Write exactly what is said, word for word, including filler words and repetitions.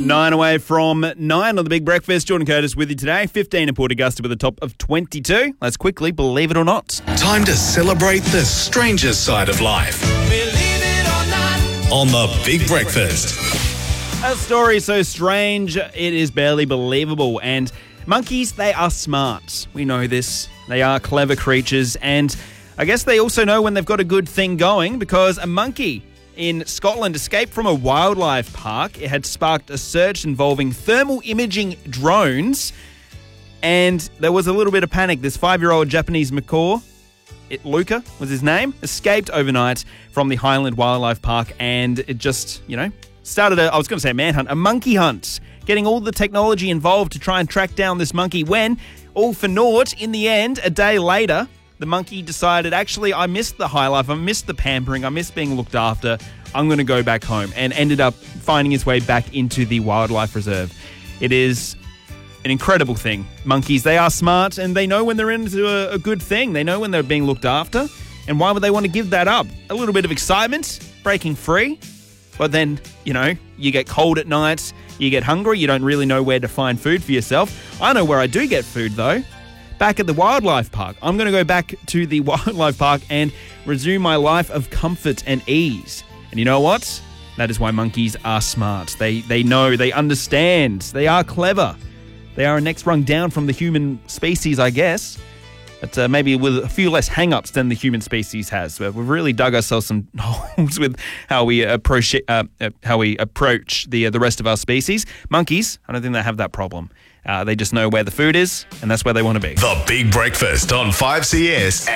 Nine away from nine on the Big Breakfast. Jordan Curtis with you today. fifteen at Port Augusta with a top of twenty-two. Let's quickly, believe it or not. Time to celebrate the stranger side of life. Believe it or not. On the Big Breakfast. A story so strange, it is barely believable. And monkeys, they are smart. We know this. They are clever creatures. And I guess they also know when they've got a good thing going, because a monkey in Scotland escaped from a wildlife park. It had sparked a search involving thermal imaging drones, and there was a little bit of panic. This five-year-old Japanese macaw, it, Luca was his name, escaped overnight from the Highland Wildlife Park, and it just, you know, started a, I was going to say a manhunt, a monkey hunt, getting all the technology involved to try and track down this monkey, when, all for naught, in the end, a day later, the monkey decided, actually, I missed the high life, I missed the pampering, I missed being looked after, I'm going to go back home, and ended up finding his way back into the wildlife reserve. It is an incredible thing. Monkeys, they are smart, and they know when they're into a, a good thing. They know when they're being looked after, and why would they want to give that up? A little bit of excitement, breaking free, but then, you know, you get cold at night, you get hungry, you don't really know where to find food for yourself. I know where I do get food, though. Back at the wildlife park. I'm going to go back to the wildlife park and resume my life of comfort and ease. And you know what? That is why monkeys are smart. They they know, they understand, they are clever. They are a next rung down from the human species, I guess. But uh, maybe with a few less hang-ups than the human species has. We've really dug ourselves some holes with how we approach uh, uh, how we approach the uh, the rest of our species. Monkeys, I don't think they have that problem. Uh, they just know where the food is, and that's where they want to be. The Big Breakfast on five C S.